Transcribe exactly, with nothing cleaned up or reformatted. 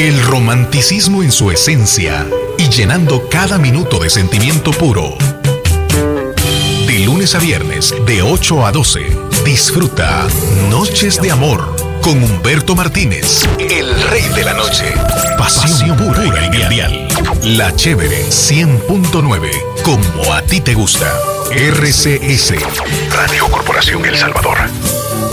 El romanticismo en su esencia y llenando cada minuto de sentimiento puro. De lunes a viernes, de ocho a doce, disfruta Noches de Amor con Humberto Martínez, el rey de la noche. Pasión, Pasión pura, pura en el dial. La Chévere cien punto nueve, como a ti te gusta. R C S, Radio Corporación El Salvador.